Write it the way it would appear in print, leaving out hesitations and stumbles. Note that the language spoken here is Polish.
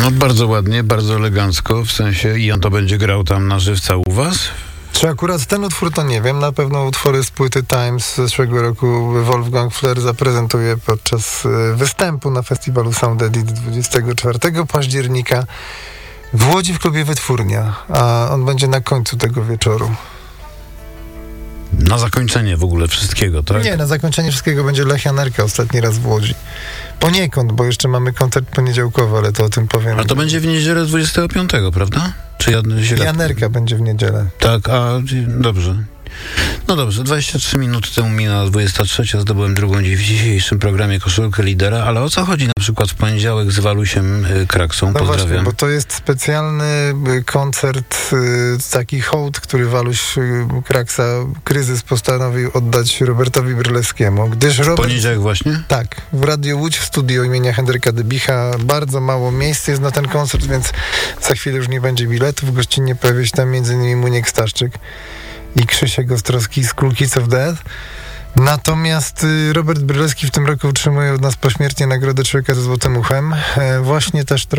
No bardzo ładnie, bardzo elegancko, w sensie i on to będzie grał tam na żywca u was? Czy akurat ten utwór to nie wiem, na pewno utwory z płyty Times z zeszłego roku Wolfgang Flür zaprezentuje podczas występu na festiwalu Sound Edit 24 października w Łodzi w klubie Wytwórnia, a on będzie na końcu tego wieczoru. Na zakończenie w ogóle wszystkiego, tak? Nie, na zakończenie wszystkiego będzie Lech Janerka ostatni raz w Łodzi. Poniekąd, bo jeszcze mamy koncert poniedziałkowy, ale to o tym powiem. Ale to będzie w niedzielę 25, prawda? Czy Janerka będzie w niedzielę. Tak, dobrze. No dobrze, 23 minuty temu minęła 23, zdobyłem drugą w dzisiejszym programie Koszulkę Lidera, ale o co chodzi na przykład w poniedziałek z Walusiem Kraksą? No Pozdrawiam. właśnie, bo to jest specjalny koncert, taki hołd, który Waluś Kraksa, Kryzys, postanowił oddać Robertowi Brylewskiemu, gdyż Robert... Poniedziałek właśnie? Tak, w Radiu Łódź w studio imienia Henryka Dybicha. Bardzo mało miejsc jest na ten koncert, więc za chwilę już nie będzie biletów. Gościnnie pojawi się tam m.in. Muniek Staszczyk i Krzysiek Ostrowski z Cool Kids of Death. Natomiast Robert Brylewski w tym roku otrzymuje od nas pośmiertnie nagrodę Człowieka ze Złotym Uchem. Właśnie też